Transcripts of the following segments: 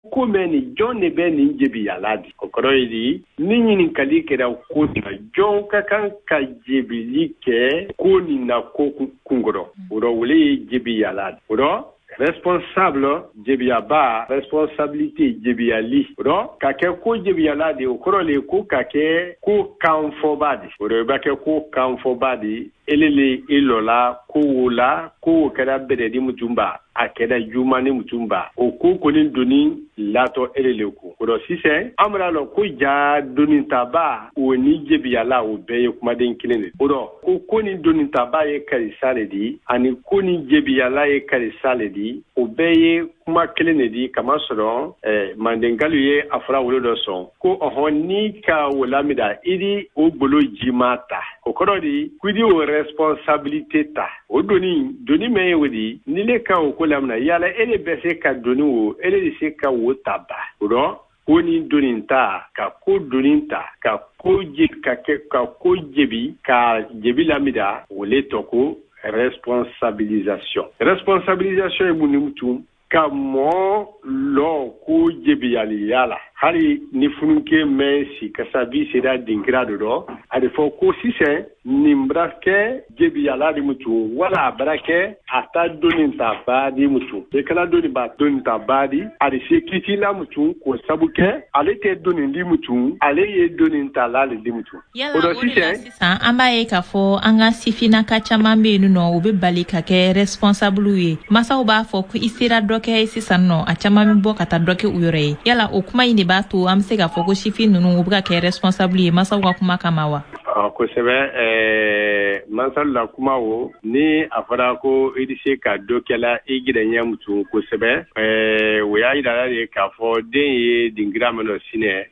kumeni John ne be ni jebi yaladi kokoro idi ninyi ni kalikera kuni John kakan ka jebi like kuni na ko kungoro uro wuli jebi yaladi uro responsable jebiaba responsabilité jebiali uro kake ko jebialadi okoro le ko kake ko kanfobadi uro ba ke ko kanfobadi elele ilola ko wula ko kada beredi mutumba akeda juma ni mutumba oku koni doni lato elele ko uro sise amra lo ko ja doni taba oni jebiala o beye kuma den kilene uro ko koni doni taba ye karisale di ani koni jebiala ye karisale di o beye kuma kilene di kama soro mandengalu ye afra wolo do son ko ohoni ka wolamida idi o bolo jimata okoro di kwidi o responsabilité ta o doni me wodi nile ka o kolamna yala ele bese ka doni o ele se ka wo taba ro oni doninta ka ko doninta ka ko jebi ka jebi lamida wole toko responsabilisation e munimutum ka mo lo ko jebi yala hari ni fununke mensi kasabi sera dingrado do ade fo ko sise nimbrake jebi yala di mutu wala barake ata doninta ba di mutu e kala doni ba doninta ba di ade sekiti la mutu ko sabuke ale te donin di mutu ale ye doninta la di mutu odo sise ambaye ka fo anga sifina ka chamambe no obe balika ke responsable ye masa oba fo ku isira doke sisa no a chamambe bo kata doke uyore yala okuma ine ba to am se ka fo ko sifi no oba ke responsable ye masa wa kuma kamawa ko sebe mansal la kuma wo ni afara ko idise ka dokela igidanya mutu ko sebe wo ya idara de ka fo den ye dingira meno sine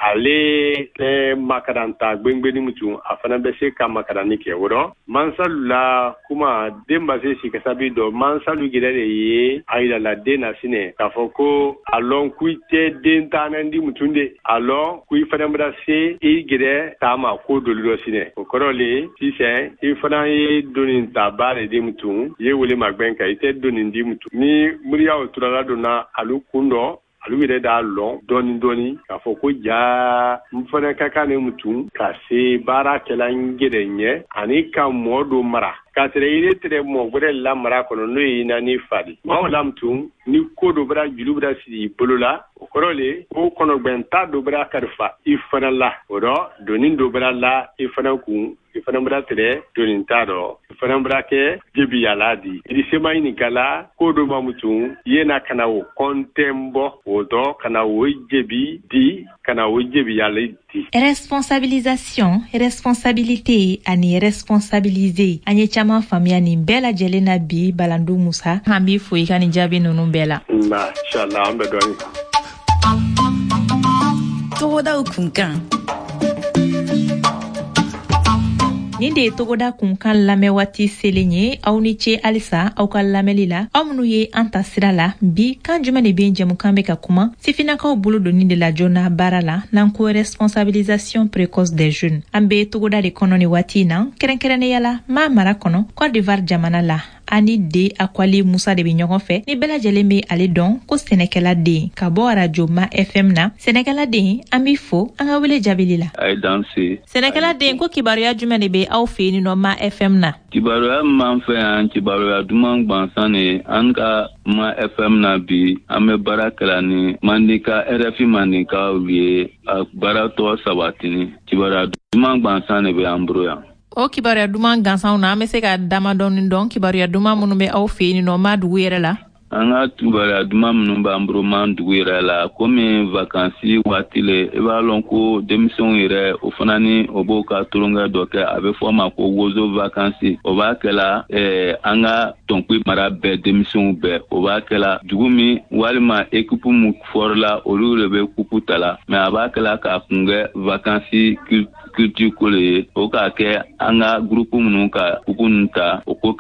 ale makaranta gbengbeni mutu afana bese ka makarani ke woro mansalu la kuma demba se si kasabi do mansalu gidare ye aida la dena sine ka foko alon kuite denta ndi mutunde alon kui fana mbra se e gide tama ko doliro sine okorole sise e fana ye donin tabare de mutu ye wole magbenka ite donin di mutu ni muriya oturala dona alu kundo aluire da long doni ka foko ja mfana kaka ne mutum ka se bara kela ngerenye ani ka modo mara ka tere ile tere mo gore la mara kono no ina ni fadi ma lamtum ni kodo bra julu bra si bolola okorole o kono gbenta do bra karfa ifana la oro donin do bra la ifana ku ifana bra tere donin taro ifana bra ke jebi yaladi idi sema ini kala kodo mamutum yena kana o kontembo odo kana o jebi di kana o jebi yaladi responsabilisation responsabilité ani responsabiliser anye chama famia ni bela jelena bi balandu musa hambi fo ikani jabe nunu bela mashallah ambe doni togoda ukunkan Ninde togoda kunkan lame wati selenye au ni che alisa au ka lamelila au munu ye anta sirala bi kan jumene be njemu kambe ka kuma sifina ka bulu do ninde la jona barala nanko responsabilisation précoce des jeunes ambe togoda de kono ni wati na kerenkerene yala ma mara kono Côte d'Ivoire jamana la ani de akwali Musa de binyogon fe ni bela jeleme ale don ko Senekela de ka bo radio ma FM na Senekela de ami fo anga wele jabilila ay danse Senekela de ko kibaru ya jumene be aw fe ni no ma FM na kibaru ya man fe an kibaru ya dumang bansane anga ma FM na bi ame barakala ni mandika RFI mandika wiye akbara to sabatini kibaru ya dumang bansane be ambroya o kibaru ya duma gansan na amese ka dama don kibaru ya duma munu be aw fe ni no ma duwere la anga kibaru ya duma munu ba ambro man duwere la comme vacances watile e ba lon ko démission ire o fanani obo ka tulunga doke abe forma ko wozo vacances o ba kala anga tonkwi mara be démission be o ba kala dugumi walima équipe mu forla o lebe kuputala mais aba kala ka kunge vacances culture kole o ka ke anga groupe munu ka kukunta o ko kala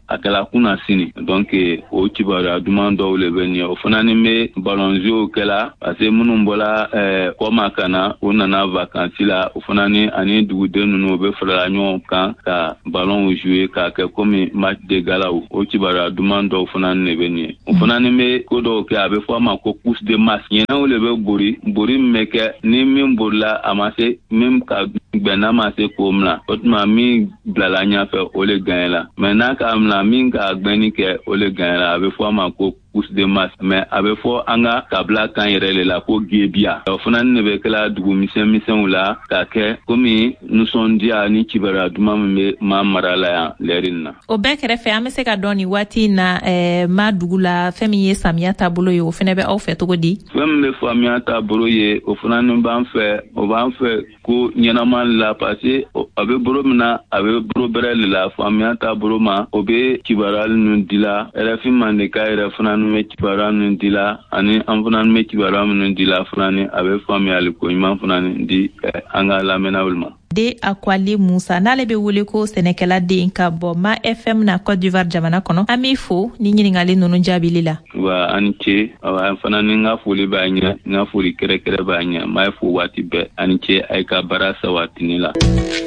akala kuna sini donc o kibaruya duman dɔw le bɛ nin ye o fana ni bɛ ballonjeu kɛla parce que minnu bɔla kɔma kana o nana vacances la o fana ni ani duguden ninnu o bɛ farala ɲɔgɔn kan ka ballon jouer k'a kɛ comme match de gala o kibaruya duman dɔw fana ni bɛ nin ye o fana ni bɛ ko dɔw kɛ a bɛ fɔ a ma ko course de masse ɲɛnɛw le bɛ bori min bɛ kɛ ni min borila a ma se min ka gbɛnna ma se k'o mina o tuma min bilala ɲɛfɛ o le gagnera mais n'a ka mina min ka gbɛnni kɛ o le gagnera a bɛ fɔ a ma ko course de masse mais a bɛ fɔ an ka kabila kan yɛrɛ le la ko gebiya o fana ne bɛ kɛla dugu misɛnmisɛnw la ka kɛ komi nisɔndiya ni kibaruya duman min bɛ maa mara la yan lɛri na o bɛɛ kɛrɛfɛ an bɛ se ka dɔn nin waati na maa dugu la fɛn min ye samiya taabolo ye o fana bɛ aw fɛ cogo di fɛn min bɛ samiya taabolo ye o fana ni b'an fɛ ko ɲɛnama la parce que a bɛ bolo min na a bɛ bolo bɛrɛ de la samiya taabolo ma o bɛ kibaruya ninnu dila RFI Mandeka yɛrɛ fana ni bɛ kibaruya ninnu dila ani an fana ni bɛ kibaruya minnu dila fana ni a bɛ faamuyali ko ɲuman fana ni di an ka lamɛnnaw ma. De Akwali Musa n'ale bɛ wele ko sɛnɛkɛla den ka bɔ Ma FM na Côte d'Ivoire jamana kɔnɔ an b'i fo ni ɲininkali ninnu jaabili la. Wa ani ce an fana ni n ka foli b'a ɲɛ n ka foli kɛrɛkɛrɛ b'a ɲɛ n b'a fo waati bɛɛ ani ce a ye ka baara sabatini la.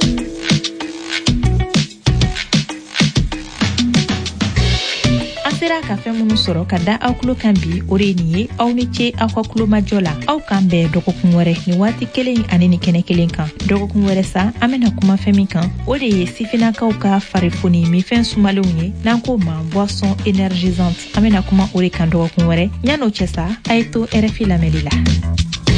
Sera ka fɛn minnu sɔrɔ ka da aw tulo kan bi o de ye nin ye aw ni ce aw ka tulomajɔ la aw kan bɛɛ dɔgɔkun wɛrɛ ni waati kelen ani ni kɛnɛ kelen kan dɔgɔkun wɛrɛ sa an bɛna kuma fɛn min kan o de ye sifinnakaw ka farifoni minfɛn sumalenw ye n'an ko ma boisson énergisante an bɛna kuma o de kan dɔgɔkun wɛrɛ yan'o cɛ sa a ye to RFI lamɛnli la.